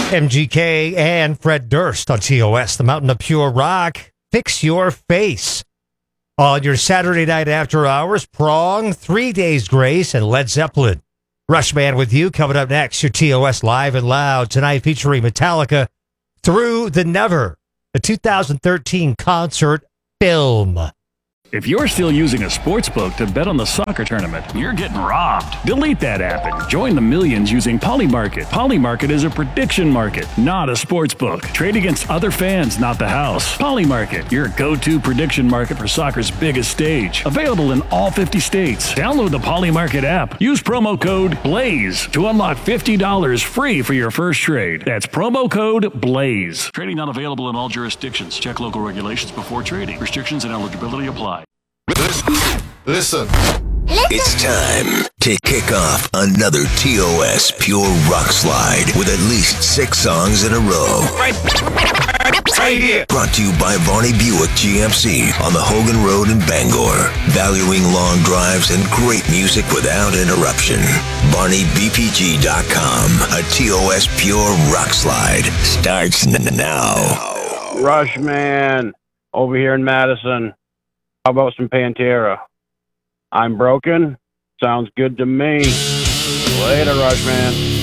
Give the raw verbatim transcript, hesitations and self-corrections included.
M G K and Fred Durst on T O S, the Mountain of Pure Rock. Fix Your Face. On your Saturday night after hours, Prong, Three Days Grace, and Led Zeppelin. Rushman with you coming up next. Your T O S Live and Loud tonight featuring Metallica, Through the Never, the two thousand thirteen concert film. If you're still using a sports book to bet on the soccer tournament, you're getting robbed. Delete that app and join the millions using Polymarket. Polymarket is a prediction market, not a sports book. Trade against other fans, not the house. Polymarket, your go-to prediction market for soccer's biggest stage. Available in all fifty states. Download the Polymarket app. Use promo code BLAZE to unlock fifty dollars free for your first trade. That's promo code BLAZE. Trading not available in all jurisdictions. Check local regulations before trading. Restrictions and eligibility apply. Listen. Listen. It's time to kick off another T O S Pure Rock Slide with at least six songs in a row. Right, right here. Brought to you by Varney Buick G M C on the Hogan Road in Bangor. Valuing long drives and great music without interruption. Barney B P G dot com. A T O S Pure Rock Slide starts now. Rushman over here in Madison. How about some Pantera? I'm broken. Sounds good to me. Later, Rushman.